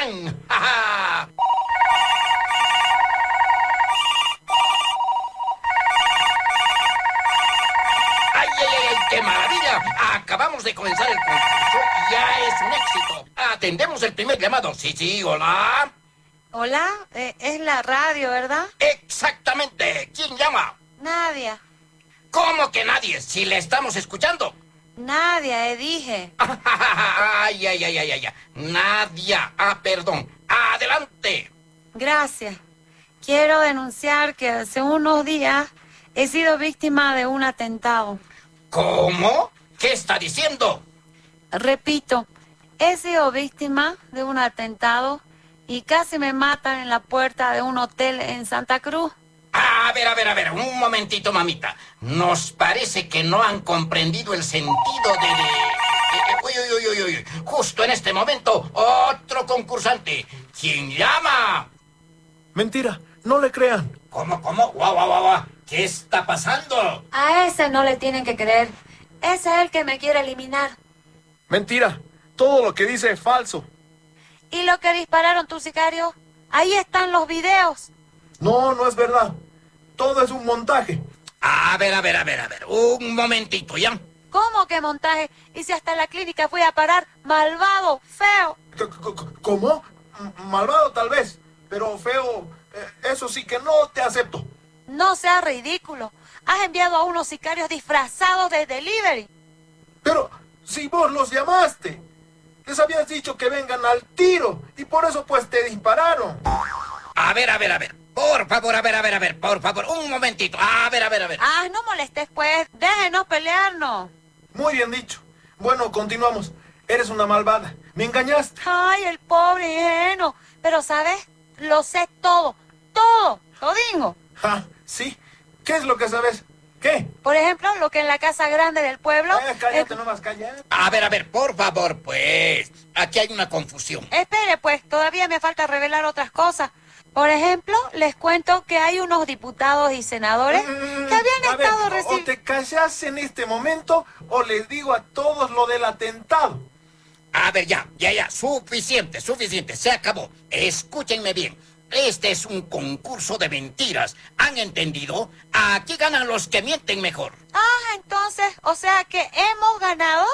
chan! ¡Ja, ja! ¡Ay, ay, ay, ay! ¡Qué maravilla! Acabamos de comenzar el concurso y ya es un éxito. Atendemos el primer llamado. Sí, sí, hola. Hola, es la radio, ¿verdad? Exactamente. ¿Quién llama? Nadia. ¿Cómo que nadie? Si le estamos escuchando. Nadia, dije. Ay, ay, ay, ay, ay. Nadia. Perdón. Adelante. Gracias. Quiero denunciar que hace unos días he sido víctima de un atentado. ¿Cómo? ¿Qué está diciendo? Repito, he sido víctima de un atentado y casi me matan en la puerta de un hotel en Santa Cruz. A ver, un momentito, mamita. Nos parece que no han comprendido el sentido Uy, uy, uy, uy, uy. Justo en este momento, otro concursante. ¿Quién llama? Mentira, no le crean. ¿Cómo? Guau, guau, guau, guau. ¿Qué está pasando? A ese no le tienen que creer. Ese es el que me quiere eliminar. Mentira, todo lo que dice es falso. ¿Y lo que dispararon tus sicarios? Ahí están los videos. No, no es verdad. Todo es un montaje. A ver. Un momentito, ¿ya? ¿Cómo que montaje? Y si hasta la clínica fui a parar, malvado, feo. ¿Cómo? Malvado tal vez, pero feo, eso sí que no te acepto. No seas ridículo. Has enviado a unos sicarios disfrazados de delivery. Pero si vos los llamaste, les habías dicho que vengan al tiro y por eso pues te dispararon. A ver. Por favor, por favor, un momentito. A ver. Ah, no molestes pues. Déjenos pelearnos. Muy bien dicho. Bueno, continuamos. Eres una malvada. Me engañaste. Ay, el pobre ingenuo. Pero, ¿sabes? Lo sé todo. Todingo. ¿Sí? ¿Qué es lo que sabes? ¿Qué? Por ejemplo, lo que en la casa grande del pueblo... Cállate nomás, cállate. A ver, por favor, pues. Aquí hay una confusión. Espere, pues, todavía me falta revelar otras cosas. Por ejemplo, les cuento que hay unos diputados y senadores que habían estado o te callas en este momento o les digo a todos lo del atentado. A ver, ya. Suficiente. Se acabó. Escúchenme bien. Este es un concurso de mentiras. ¿Han entendido? Aquí ganan los que mienten mejor. Entonces, o sea que hemos ganado.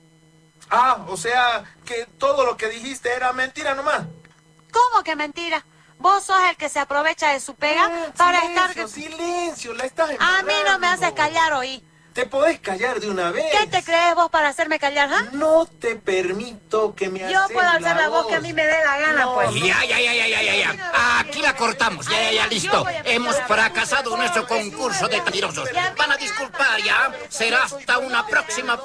O sea que todo lo que dijiste era mentira nomás. ¿Cómo que mentira? Vos sos el que se aprovecha de su pega para estar... Silencio, la estás A mí no me haces embarrando. callar, oí. ¿Te podés callar de una vez? ¿Qué te crees vos para hacerme callar, No te permito que me Yo haces puedo alzar la voz que a mí me dé la gana, pues. Ya. Aquí la cortamos. Ya, listo. Hemos fracasado en nuestro concurso de mentirosos. Van a disculpar, ya. Será hasta una próxima